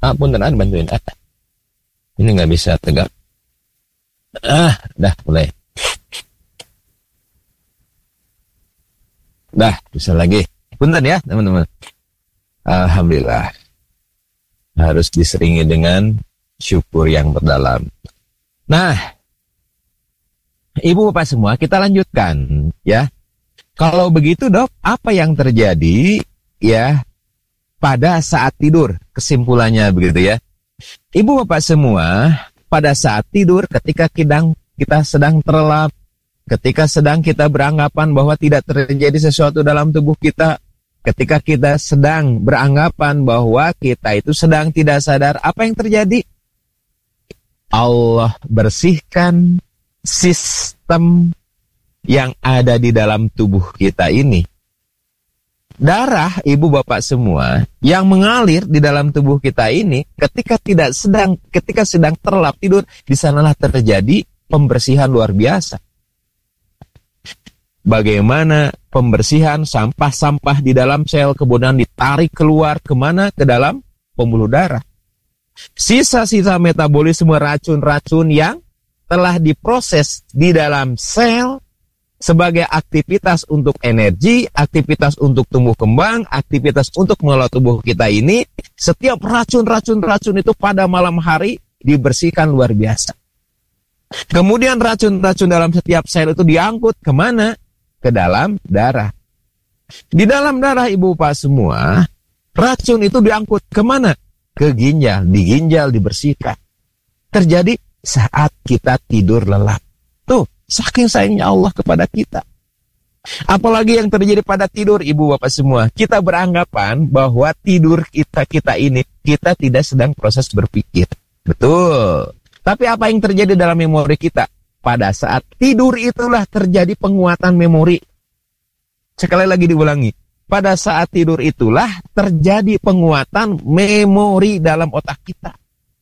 Punten, bantuin. Ini nggak bisa tegak. Dah mulai. Dah bisa lagi. Punten ya teman-teman. Alhamdulillah. Harus diseringi dengan syukur yang berdalam. Nah, Ibu Bapak semua, kita lanjutkan ya. Kalau begitu Dok, apa yang terjadi ya pada saat tidur? Kesimpulannya begitu ya. Ibu Bapak semua, pada saat tidur ketika kita sedang terlelap, ketika sedang kita beranggapan bahwa tidak terjadi sesuatu dalam tubuh kita, ketika kita sedang beranggapan bahwa kita itu sedang tidak sadar, apa yang terjadi? Allah bersihkan sistem yang ada di dalam tubuh kita ini. Darah Ibu Bapak semua yang mengalir di dalam tubuh kita ini ketika sedang terlelap tidur, di sanalah terjadi pembersihan luar biasa. Bagaimana pembersihan sampah-sampah di dalam sel kemudian ditarik keluar kemana? Ke dalam pembuluh darah. Sisa-sisa metabolisme racun-racun yang telah diproses di dalam sel sebagai aktivitas untuk energi, aktivitas untuk tumbuh kembang, aktivitas untuk mengelola tubuh kita ini, setiap racun-racun itu pada malam hari dibersihkan luar biasa. Kemudian racun-racun dalam setiap sel itu diangkut kemana? Ke dalam darah. Di dalam darah Ibu Bapak semua, racun itu diangkut kemana? Ke ginjal. Di ginjal dibersihkan. Terjadi saat kita tidur lelap. Tuh, saking sayangnya Allah kepada kita. Apalagi yang terjadi pada tidur Ibu Bapak semua. Kita beranggapan bahwa tidur kita ini, kita tidak sedang proses berpikir. Betul. Tapi apa yang terjadi dalam memori kita? Pada saat tidur itulah terjadi penguatan memori. Sekali lagi diulangi. Pada saat tidur itulah terjadi penguatan memori dalam otak kita.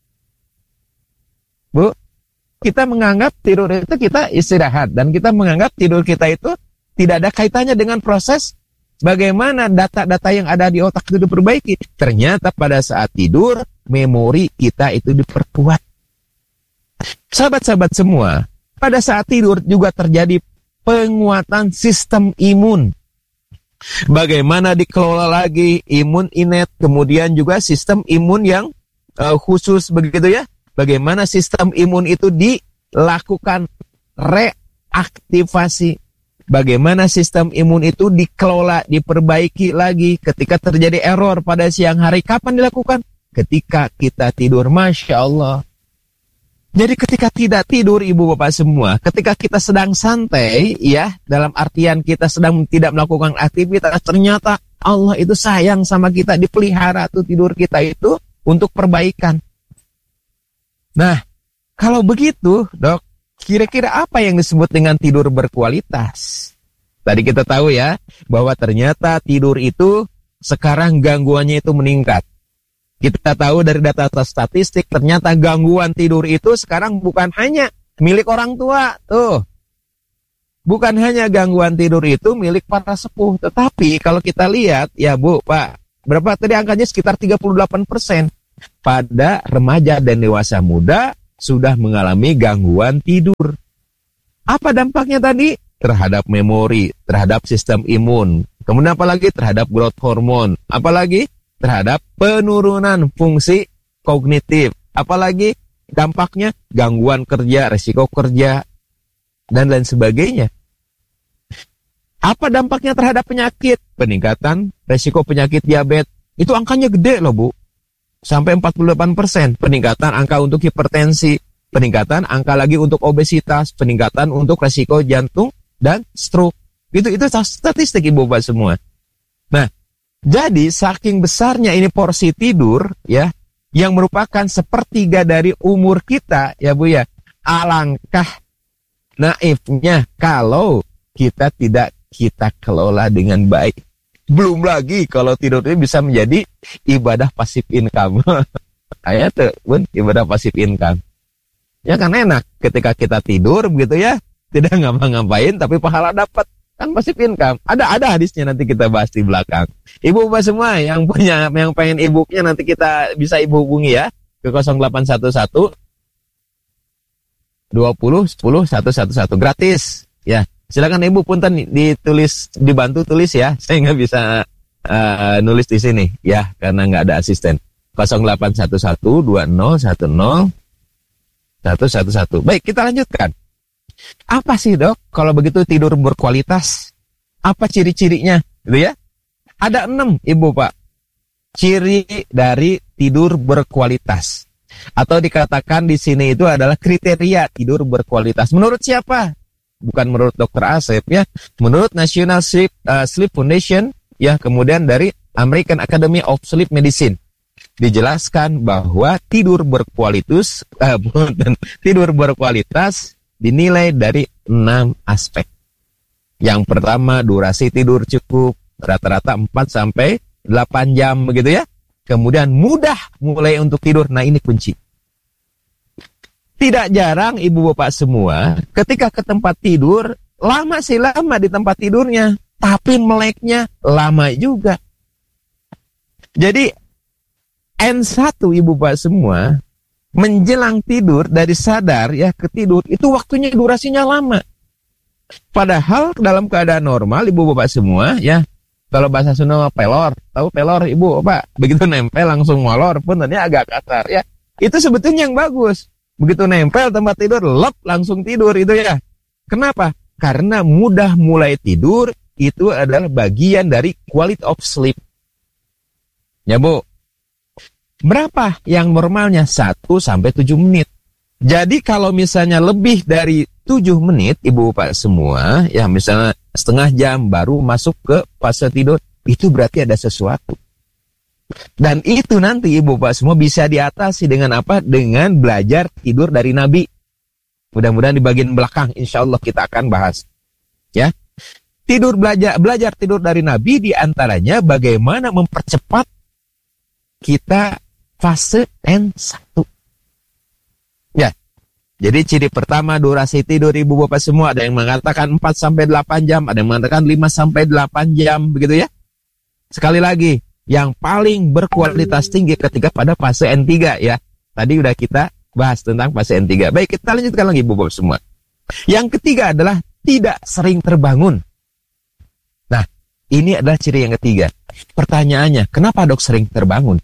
Bu, kita menganggap tidur itu kita istirahat. Dan kita menganggap tidur kita itu tidak ada kaitannya dengan proses bagaimana data-data yang ada di otak itu diperbaiki. Ternyata pada saat tidur, memori kita itu diperkuat. Sahabat-sahabat semua, pada saat tidur juga terjadi penguatan sistem imun. Bagaimana dikelola lagi imun innate, kemudian juga sistem imun yang khusus begitu ya. Bagaimana sistem imun itu dilakukan reaktivasi. Bagaimana sistem imun itu dikelola, diperbaiki lagi ketika terjadi error pada siang hari. Kapan dilakukan? Ketika kita tidur, Masya Allah. Jadi ketika tidak tidur Ibu Bapak semua, ketika kita sedang santai ya, dalam artian kita sedang tidak melakukan aktivitas, ternyata Allah itu sayang sama kita, dipelihara tuh tidur kita itu untuk perbaikan. Nah, kalau begitu, Dok, kira-kira apa yang disebut dengan tidur berkualitas? Tadi kita tahu ya, bahwa ternyata tidur itu sekarang gangguannya itu meningkat. Kita tahu dari data statistik, ternyata gangguan tidur itu sekarang bukan hanya milik orang tua. Tuh, bukan hanya gangguan tidur itu milik para sepuh. Tetapi kalau kita lihat, ya Bu, Pak, berapa tadi angkanya? Sekitar 38%. Pada remaja dan dewasa muda sudah mengalami gangguan tidur. Apa dampaknya tadi? Terhadap memori, terhadap sistem imun. Kemudian apalagi? Terhadap growth hormone. Apalagi? Terhadap penurunan fungsi kognitif. Apalagi dampaknya? Gangguan kerja, resiko kerja, dan lain sebagainya. Apa dampaknya terhadap penyakit? Peningkatan resiko penyakit diabetes. Itu angkanya gede loh Bu. Sampai 48%. Peningkatan angka untuk hipertensi. Peningkatan angka lagi untuk obesitas. Peningkatan untuk resiko jantung dan stroke. Itu statistik Ibu Bapak semua. Nah, jadi saking besarnya ini porsi tidur ya, yang merupakan sepertiga dari umur kita ya Bu ya. Alangkah naifnya kalau kita tidak kita kelola dengan baik. Belum lagi kalau tidur ini bisa menjadi ibadah pasif income. Kayak tuh Bun, ibadah pasif income. Ya kan enak ketika kita tidur begitu ya, tidak ngapa-ngapain tapi pahala dapat. Kan passive income. Ada hadisnya, nanti kita bahas di belakang. Ibu bapak semua yang pengen e-booknya, nanti kita bisa ibu hubungi ya ke 0811 20 10 111 gratis ya. Silakan ibu punten dibantu tulis ya. Saya nggak bisa nulis di sini ya karena nggak ada asisten. 0811 20 10 111. Baik, kita lanjutkan. Apa sih dok kalau begitu tidur berkualitas? Apa ciri-cirinya gitu ya? Ada 6 ibu pak ciri dari tidur berkualitas. Atau dikatakan di sini itu adalah kriteria tidur berkualitas. Menurut siapa? Bukan menurut Dr. Asep ya. Menurut National Sleep Foundation ya, kemudian dari American Academy of Sleep Medicine. Dijelaskan bahwa tidur berkualitas dinilai dari 6 aspek. Yang pertama, durasi tidur cukup, rata-rata 4 sampai 8 jam begitu ya. Kemudian mudah mulai untuk tidur. Nah, ini kunci. Tidak jarang ibu bapak semua ketika ke tempat tidur, lama di tempat tidurnya, tapi meleknya lama juga. Jadi N1 ibu bapak semua menjelang tidur, dari sadar ya ke tidur, itu waktunya durasinya lama. Padahal dalam keadaan normal ibu bapak semua ya, kalau bahasa Sunda pelor, tahu pelor ibu bapak, begitu nempel langsung molor, pun tadinya agak kasar ya. Itu sebetulnya yang bagus. Begitu nempel tempat tidur, lep langsung tidur itu ya. Kenapa? Karena mudah mulai tidur itu adalah bagian dari quality of sleep. Ya bu. Berapa yang normalnya? 1 sampai 7 menit. Jadi kalau misalnya lebih dari 7 menit ibu bapak semua ya, misalnya setengah jam baru masuk ke fase tidur, itu berarti ada sesuatu. Dan itu nanti ibu bapak semua bisa diatasi dengan apa? Dengan belajar tidur dari Nabi. Mudah-mudahan di bagian belakang insya Allah kita akan bahas ya. Belajar tidur dari Nabi, diantaranya bagaimana mempercepat kita fase N1 ya. Jadi ciri pertama, durasi tidur ibu bapak semua, ada yang mengatakan 4 sampai 8 jam, ada yang mengatakan 5 sampai 8 jam begitu ya. Sekali lagi, yang paling berkualitas tinggi ketika pada fase N3 ya. Tadi udah kita bahas tentang fase N3. Baik, kita lanjutkan lagi ibu bapak semua. Yang ketiga adalah tidak sering terbangun. Nah, ini adalah ciri yang ketiga. Pertanyaannya, kenapa dok sering terbangun?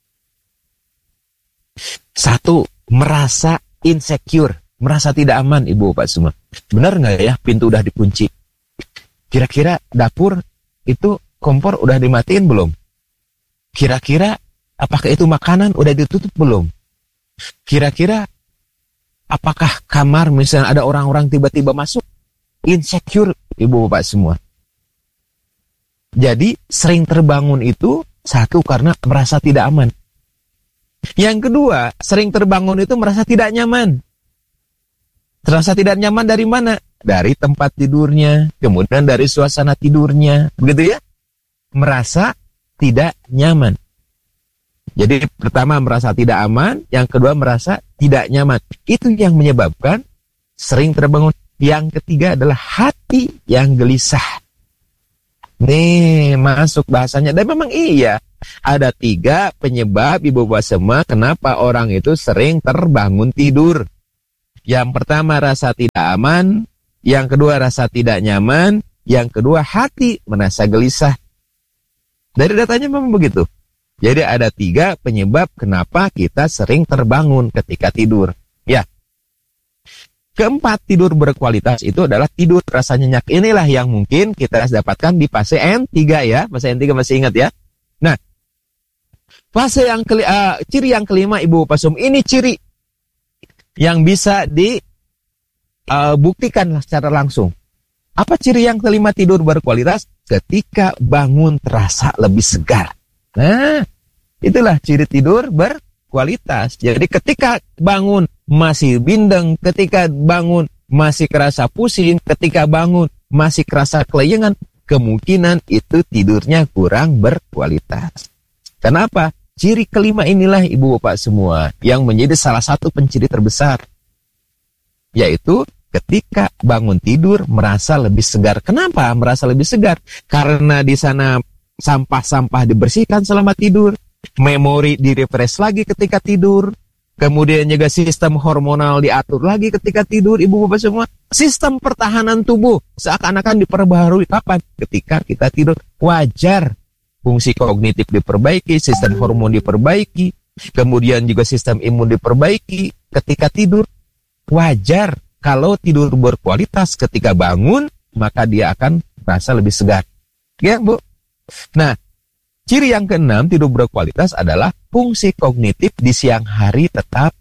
1, merasa insecure, merasa tidak aman ibu bapak semua. Benar nggak ya pintu udah dikunci? Kira-kira dapur itu kompor udah dimatiin belum? Kira-kira apakah itu makanan udah ditutup belum? Kira-kira apakah kamar misalnya ada orang-orang tiba-tiba masuk? Insecure ibu bapak semua. Jadi sering terbangun itu 1 karena merasa tidak aman. Yang kedua, sering terbangun itu merasa tidak nyaman. Terasa tidak nyaman dari mana? Dari tempat tidurnya, kemudian dari suasana tidurnya, begitu ya? Merasa tidak nyaman. Jadi pertama merasa tidak aman, yang kedua merasa tidak nyaman. Itu yang menyebabkan sering terbangun. Yang ketiga adalah hati yang gelisah. Nih, masuk bahasanya. Dan memang iya. Ada 3 penyebab ibu bapak semua kenapa orang itu sering terbangun tidur. Yang pertama rasa tidak aman, yang kedua rasa tidak nyaman, yang kedua hati merasa gelisah. Dari datanya memang begitu. Jadi ada 3 penyebab kenapa kita sering terbangun ketika tidur. Ya. Keempat, tidur berkualitas itu adalah tidur rasa nyenyak. Inilah yang mungkin kita dapatkan di fase N3 ya. Fase N3 masih ingat ya. Nah, fase yang ciri yang kelima ibu bapak semua, ini ciri yang bisa dibuktikan secara langsung. Apa ciri yang kelima tidur berkualitas? Ketika bangun terasa lebih segar. Nah, itulah ciri tidur berkualitas. Jadi ketika bangun masih bindeng, ketika bangun masih kerasa pusing, ketika bangun masih kerasa kelayangan, kemungkinan itu tidurnya kurang berkualitas. Kenapa? Ciri kelima inilah ibu bapak semua yang menjadi salah satu penciri terbesar, yaitu ketika bangun tidur merasa lebih segar. Kenapa merasa lebih segar? Karena di sana sampah-sampah dibersihkan selama tidur, memori direfresh lagi ketika tidur, kemudian juga sistem hormonal diatur lagi ketika tidur, ibu bapak semua. Sistem pertahanan tubuh seakan-akan diperbaharui kapan? Ketika kita tidur. Wajar fungsi kognitif diperbaiki, sistem hormon diperbaiki, kemudian juga sistem imun diperbaiki ketika tidur. Wajar kalau tidur berkualitas, ketika bangun maka dia akan merasa lebih segar. Ya, Bu. Nah, ciri yang keenam tidur berkualitas adalah fungsi kognitif di siang hari tetap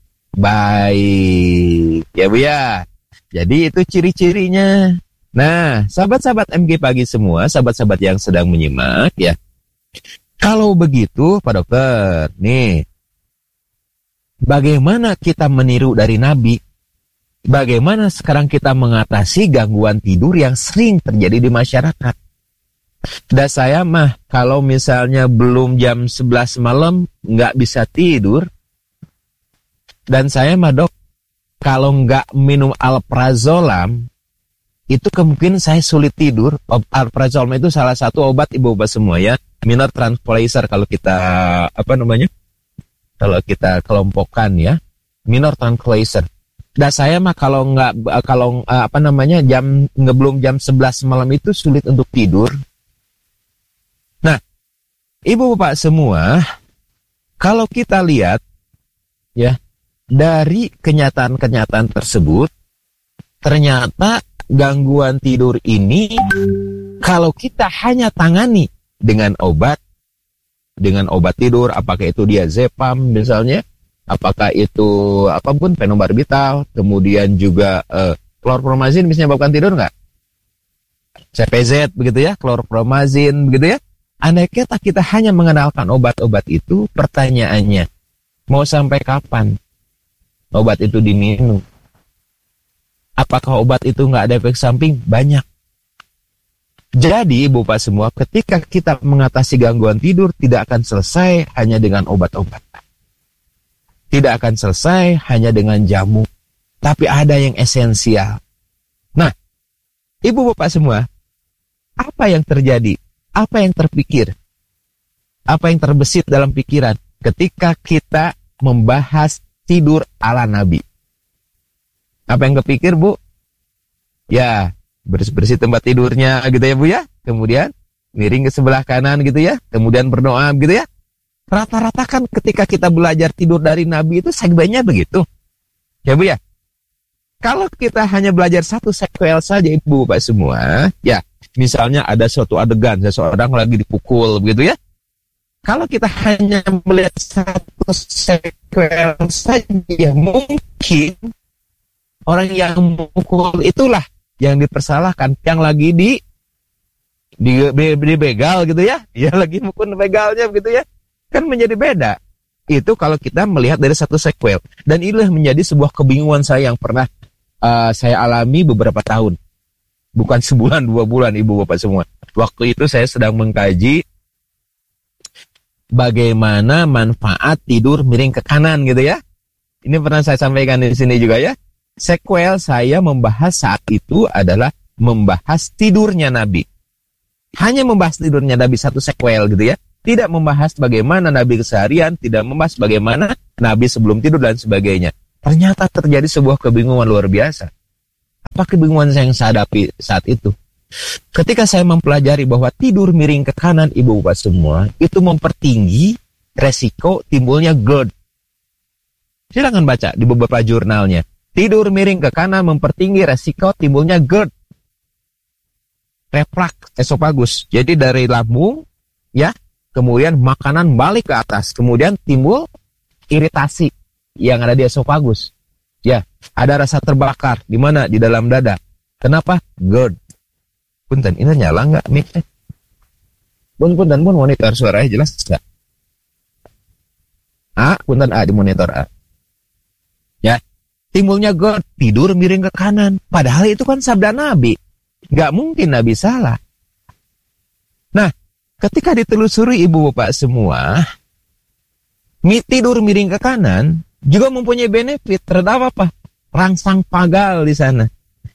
baik. Ya, Bu ya. Jadi itu ciri-cirinya. Nah, sahabat-sahabat MG Pagi semua, sahabat-sahabat yang sedang menyimak ya. Kalau begitu, Pak Dokter, nih, bagaimana kita meniru dari Nabi? Bagaimana sekarang kita mengatasi gangguan tidur yang sering terjadi di masyarakat? Dan saya mah kalau misalnya belum jam 11 malam nggak bisa tidur. Dan saya mah dok, kalau nggak minum alprazolam, itu kemungkinan saya sulit tidur. Alprazolam itu salah satu obat ibu bapak semua ya. Minor tranquilizer kalau kita, kalau kita kelompokkan ya. Minor tranquilizer. Dan saya mah belum jam 11 malam itu sulit untuk tidur. Nah, ibu bapak semua, kalau kita lihat ya, dari kenyataan-kenyataan tersebut, ternyata gangguan tidur ini kalau kita hanya tangani dengan obat tidur, apakah itu diazepam misalnya, apakah itu apapun, fenobarbital, kemudian juga klorpromazin bisa menyebabkan tidur nggak? CPZ begitu ya, klorpromazin begitu ya. Andai kata kita hanya mengenalkan obat-obat itu, pertanyaannya, mau sampai kapan obat itu diminum? Apakah obat itu nggak ada efek samping? Banyak. Jadi, ibu bapak semua, ketika kita mengatasi gangguan tidur, tidak akan selesai hanya dengan obat-obat. Tidak akan selesai hanya dengan jamu. Tapi ada yang esensial. Nah, ibu bapak semua, apa yang terjadi? Apa yang terpikir? Apa yang terbesit dalam pikiran ketika kita membahas tidur ala Nabi? Apa yang kepikir, Bu? Ya, bersih-bersih tempat tidurnya gitu ya, Bu ya. Kemudian miring ke sebelah kanan gitu ya. Kemudian berdoa gitu ya. Rata-rata kan ketika kita belajar tidur dari Nabi itu sebaiknya begitu. Ya, Bu ya. Kalau kita hanya belajar satu sequel saja, Ibu Bapak semua, ya, misalnya ada suatu adegan, seseorang lagi dipukul, begitu ya. Kalau kita hanya melihat satu sequel saja, mungkin orang yang memukul itulah yang dipersalahkan, yang lagi dibegal gitu ya. Ya lagi mukul begalnya begitu ya. Kan menjadi beda. Itu kalau kita melihat dari satu sequel. Dan inilah menjadi sebuah kebingungan saya yang pernah saya alami beberapa tahun. Bukan sebulan, 2 bulan, ibu bapak semua. Waktu itu saya sedang mengkaji bagaimana manfaat tidur miring ke kanan gitu ya. Ini pernah saya sampaikan di sini juga ya. Sequel saya membahas saat itu adalah membahas tidurnya Nabi. Hanya membahas tidurnya Nabi, satu sequel gitu ya. Tidak membahas bagaimana Nabi keseharian, tidak membahas bagaimana Nabi sebelum tidur dan sebagainya. Ternyata terjadi sebuah kebingungan luar biasa. Apa kebingungan yang saya hadapi saat itu? Ketika saya mempelajari bahwa tidur miring ke kanan, ibu bapak semua, itu mempertinggi resiko timbulnya GERD. Silakan baca di beberapa jurnalnya. Tidur miring ke kanan mempertinggi resiko timbulnya GERD. Reflux esofagus. Jadi dari lambung, ya, kemudian makanan balik ke atas, kemudian timbul iritasi yang ada di esofagus. Ya, ada rasa terbakar di mana? Di dalam dada. Kenapa? GERD. Punten, ini nyala nggak mic-nya? Punten, monitor suaranya jelas nggak? Punten di monitor A. Ya, timbulnya GERD, tidur miring ke kanan. Padahal itu kan sabda Nabi. Nggak mungkin Nabi salah. Nah, ketika ditelusuri ibu bapak semua, tidur miring ke kanan juga mempunyai benefit terhadap apa? Rangsang pagal di sana.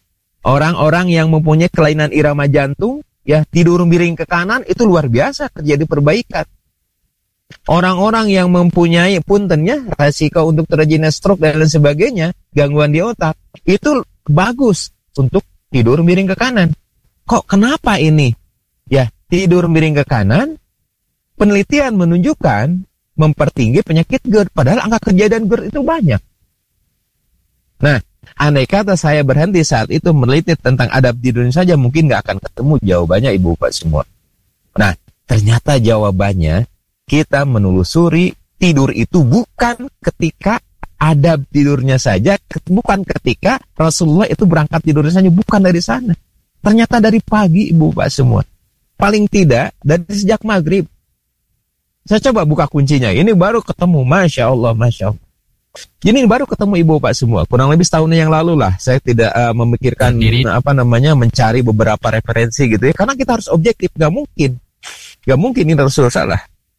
Orang-orang yang mempunyai kelainan irama jantung, ya tidur miring ke kanan itu luar biasa terjadi perbaikan. Orang-orang yang mempunyai puntennya resiko untuk terjadinya stroke dan lain sebagainya, gangguan di otak, itu bagus untuk tidur miring ke kanan. Kok kenapa ini? Ya, tidur miring ke kanan, penelitian menunjukkan mempertinggi penyakit GERD, padahal angka kejadian GERD itu banyak. Nah, andai kata saya berhenti saat itu meneliti tentang adab tidurnya saja, mungkin nggak akan ketemu jawabannya Ibu Bapak semua. Nah, ternyata jawabannya kita menelusuri tidur itu bukan ketika adab tidurnya saja, bukan ketika Rasulullah itu berangkat tidurnya saja, bukan dari sana. Ternyata dari pagi Ibu Bapak semua. Paling tidak dari sejak maghrib. Saya coba buka kuncinya, ini baru ketemu, Masya Allah, Masya Allah. Ini baru ketemu Ibu Bapak semua, kurang lebih setahun yang lalu lah. Saya tidak memikirkan mencari beberapa referensi gitu ya, karena kita harus objektif, gak mungkin ini Rasul salah.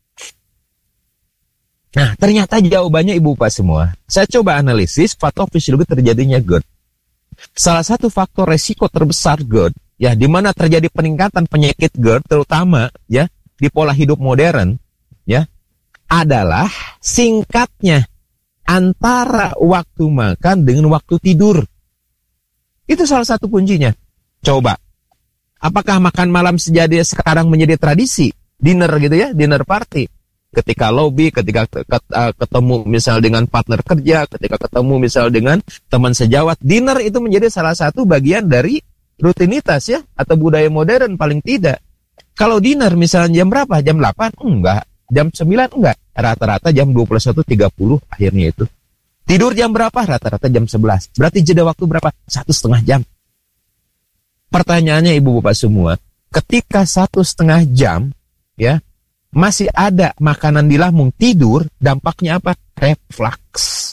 Nah, ternyata jawabannya Ibu Bapak semua. Saya coba analisis patofisiologi terjadinya GERD. Salah satu faktor resiko terbesar GERD, ya, di mana terjadi peningkatan penyakit GERD, terutama ya di pola hidup modern, ya, adalah singkatnya antara waktu makan dengan waktu tidur. Itu salah satu kuncinya. Coba, apakah makan malam sekarang menjadi tradisi? Dinner gitu ya, dinner party. Ketika lobby, ketika ketemu misal dengan partner kerja, ketika ketemu misal dengan teman sejawat, dinner itu menjadi salah satu bagian dari rutinitas ya, atau budaya modern paling tidak. Kalau dinner misalnya jam berapa? Jam 8? Enggak. Jam 9? Enggak. Rata-rata jam 21.30 akhirnya itu. Tidur jam berapa? Rata-rata jam 11. Berarti jeda waktu berapa? 1,5 jam. Pertanyaannya Ibu Bapak semua, ketika 1,5 jam, ya, masih ada makanan di lambung, tidur, dampaknya apa? Reflux.